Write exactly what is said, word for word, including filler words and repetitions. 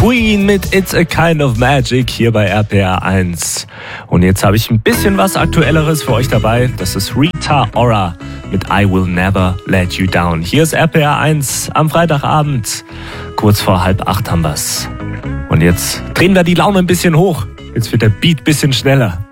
Queen mit It's a Kind of Magic hier bei R P R eins. Und jetzt habe ich ein bisschen was Aktuelleres für euch dabei. Das ist Rita Ora mit I Will Never Let You Down. Hier ist R P R eins am Freitagabend. Kurz vor halb acht haben wir's. Und jetzt drehen wir die Laune ein bisschen hoch. Jetzt wird der Beat ein bisschen schneller.